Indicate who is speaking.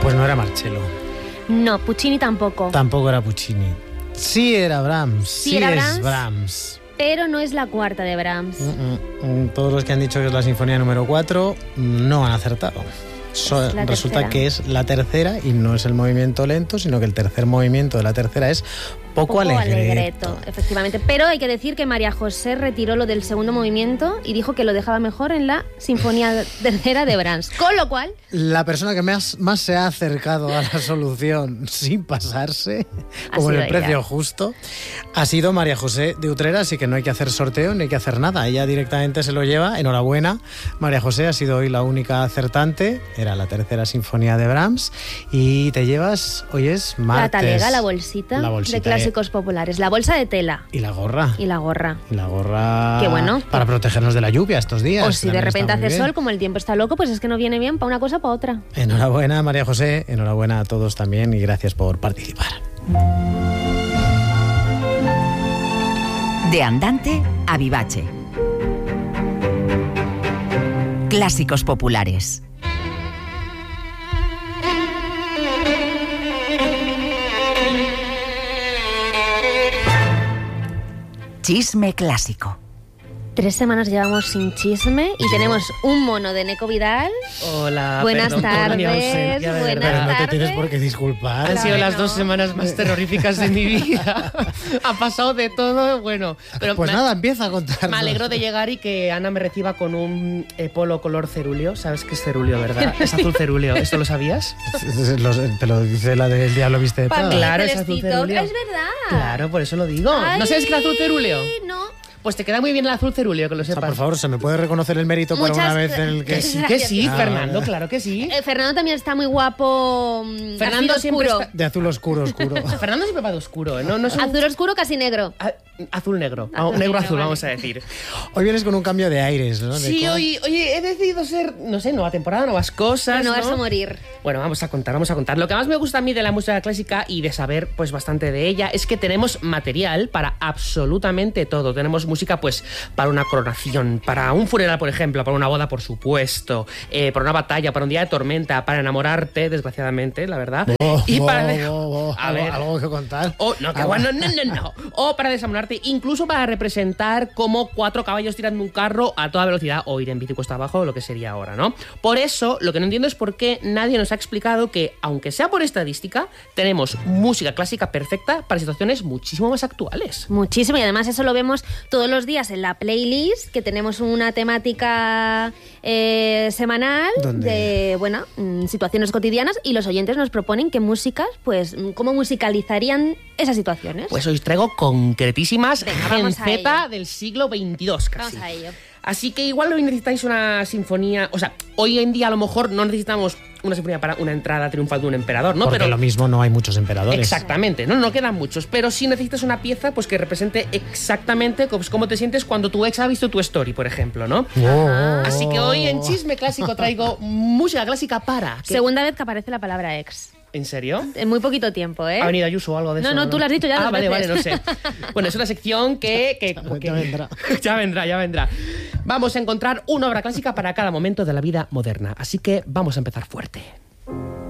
Speaker 1: Pues no era Marcello.
Speaker 2: No, Puccini tampoco.
Speaker 1: Tampoco era Puccini. Sí era Brahms.
Speaker 2: Sí era
Speaker 1: es
Speaker 2: Brahms.
Speaker 1: Brahms.
Speaker 2: Pero no es la cuarta de Brahms.
Speaker 1: Todos los que han dicho que es la sinfonía número 4 no han acertado. Resulta
Speaker 2: tercera.
Speaker 1: que es la tercera y no es el movimiento lento, sino que el tercer movimiento de la tercera es poco alegreto.
Speaker 2: Efectivamente. Pero hay que decir que María José retiró lo del segundo movimiento y dijo que lo dejaba mejor en la sinfonía tercera de Brahms. Con lo cual...
Speaker 1: La persona que más se ha acercado a la solución sin pasarse, como en el precio
Speaker 2: ella.
Speaker 1: justo, ha sido María José de Utrera, así que no hay que hacer sorteo ni hay que hacer nada. Ella directamente se lo lleva. Enhorabuena. María José ha sido hoy la única acertante. Era la tercera sinfonía de Brahms. Y te llevas, hoy es martes.
Speaker 2: La talega, la bolsita de clásicos populares. La bolsa de tela.
Speaker 1: Y la gorra.
Speaker 2: Y la gorra.
Speaker 1: Y la gorra.
Speaker 2: Qué bueno.
Speaker 1: Para protegernos de la lluvia estos días.
Speaker 2: O si de repente hace sol, como el tiempo está loco, pues es que no viene bien para una cosa o para otra.
Speaker 1: Enhorabuena, María José. Enhorabuena a todos también y gracias por participar.
Speaker 3: De Andante a Vivace. Clásicos populares. Chisme clásico.
Speaker 2: 3 semanas llevamos sin chisme y tenemos un mono de Neco Vidal.
Speaker 4: Hola,
Speaker 2: Buenas
Speaker 4: perdón por mi
Speaker 2: tardes,
Speaker 4: ausencia, de
Speaker 2: buenas
Speaker 4: verdad.
Speaker 1: Pero no te tienes
Speaker 2: tardes.
Speaker 1: por qué disculpar.
Speaker 4: Han sido las
Speaker 2: Bueno.
Speaker 4: 2 semanas más terroríficas de mi vida. Ha pasado de todo, bueno. Pero
Speaker 1: Pues nada, empieza a contar.
Speaker 4: me alegro de llegar y que Ana me reciba con un polo color cerúleo. ¿Sabes qué es cerúleo, verdad? Es azul cerúleo. ¿Esto lo sabías?
Speaker 1: Te lo dice la del Diablo Viste de Prada.
Speaker 4: Claro, es azul
Speaker 2: Celestito.
Speaker 4: cerúleo.
Speaker 2: Es verdad.
Speaker 4: Claro, por eso lo digo.
Speaker 2: Ay,
Speaker 4: ¿No sabes qué es el azul cerúleo?
Speaker 2: No.
Speaker 4: Pues te queda muy bien el azul cerúleo, que lo
Speaker 1: O sea,
Speaker 4: sepas.
Speaker 1: por favor, ¿se me puede reconocer el mérito para una
Speaker 2: Muchas
Speaker 1: vez en el que...
Speaker 4: Que sí,
Speaker 2: Gracias.
Speaker 4: Fernando, claro que sí.
Speaker 2: Fernando también está muy guapo.
Speaker 4: Fernando
Speaker 2: azul
Speaker 4: siempre
Speaker 2: oscuro.
Speaker 4: está-
Speaker 1: De azul oscuro.
Speaker 4: Fernando siempre va de oscuro, ¿eh? No es un...
Speaker 2: Azul oscuro, casi negro.
Speaker 4: Azul negro.
Speaker 2: Azul
Speaker 4: Negro
Speaker 2: negro,
Speaker 4: azul,
Speaker 2: vale.
Speaker 4: vamos a decir.
Speaker 1: Hoy vienes con un cambio de aires, ¿no?
Speaker 4: Sí, hoy he decidido ser, no sé, nueva temporada, nuevas cosas.
Speaker 2: Renovarse
Speaker 4: ¿no?
Speaker 2: o morir.
Speaker 4: Bueno, vamos a contar. Lo que más me gusta a mí de la música clásica y de saber pues bastante de ella es que tenemos material para absolutamente todo. Tenemos música pues para una coronación, para un funeral, por ejemplo, para una boda, por supuesto, para una batalla, para un día de tormenta, para enamorarte, desgraciadamente, la verdad. A ver.
Speaker 1: ¿Algo que contar?
Speaker 4: O, no, que bueno, no. O para desamorarte, incluso para representar como 4 caballos tirando un carro a toda velocidad o ir en bici cuesta abajo, lo que sería ahora, ¿no? Por eso, lo que no entiendo es por qué nadie nos ha explicado que, aunque sea por estadística, tenemos música clásica perfecta para situaciones muchísimo más actuales.
Speaker 2: Muchísimo, y además eso lo vemos todos los días en la playlist, que tenemos una temática semanal
Speaker 1: ¿Dónde?
Speaker 2: de, bueno, situaciones cotidianas, y los oyentes nos proponen qué músicas, pues, cómo musicalizarían esas situaciones.
Speaker 4: Pues os traigo concretísimas
Speaker 2: Venga, vamos a
Speaker 4: Z
Speaker 2: ello.
Speaker 4: del siglo XXII casi.
Speaker 2: Vamos a ello.
Speaker 4: Así que igual hoy necesitáis una sinfonía, o sea, hoy en día a lo mejor no necesitamos una sinfonía para una entrada triunfal de un emperador, ¿no?
Speaker 1: Porque
Speaker 4: Pero
Speaker 1: lo mismo no hay muchos emperadores.
Speaker 4: exactamente, no quedan muchos, pero sí necesitas una pieza pues que represente exactamente pues, cómo te sientes cuando tu ex ha visto tu story, por ejemplo, ¿no? Así que hoy en Chisme Clásico traigo música clásica para...
Speaker 2: Segunda vez que aparece la palabra ex.
Speaker 4: ¿En serio?
Speaker 2: En muy poquito tiempo, ¿eh?
Speaker 4: ¿Ha venido Ayuso o algo de
Speaker 2: No,
Speaker 4: eso?
Speaker 2: no, tú lo has dicho ya
Speaker 4: Ah,
Speaker 2: dos
Speaker 4: vale,
Speaker 2: veces.
Speaker 4: no sé. Bueno, es una sección que
Speaker 1: Ya vendrá.
Speaker 4: ya vendrá. Vamos a encontrar una obra clásica para cada momento de la vida moderna. Así que vamos a empezar fuerte.